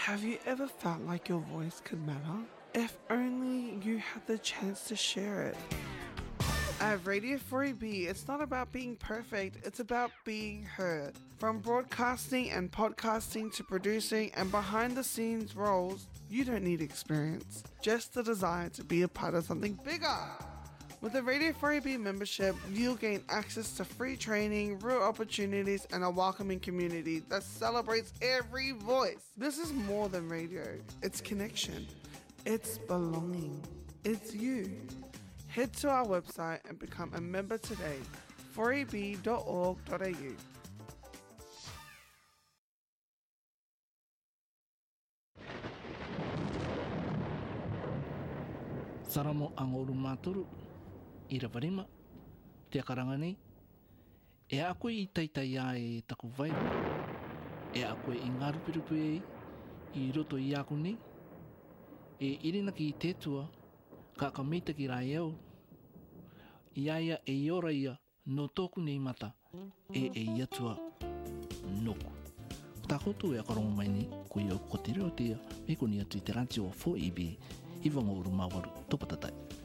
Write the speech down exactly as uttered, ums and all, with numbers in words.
Have you ever felt like your voice could matter? If only you had the chance to share it. At Radio four A B, it's not about being perfect, it's about being heard. From broadcasting and podcasting to producing and behind the scenes roles, you don't need experience, just the desire to be a part of something bigger. With a Radio four A B membership, you'll gain access to free training, real opportunities, and a welcoming community that celebrates every voice. This is more than radio. It's connection. It's belonging. It's you. Head to our website and become a member today, four a b dot org dot a u. Saramo ang oru mātoru, I rawarima, te akaranga nei. E a koe I taitai a e taku vai. E a koe I ngā rupirupu e I roto I aku nei. E irina ki I tētua, ka ka meita ki rai au. I aia e ora ia no tōku nei mata, e e iatua noku. Tā koutou e akarongo mai ni, ko i au ko te reo tea, me ko ni atu I te ranti o four A B, I wanga uru mawaru, topatatai.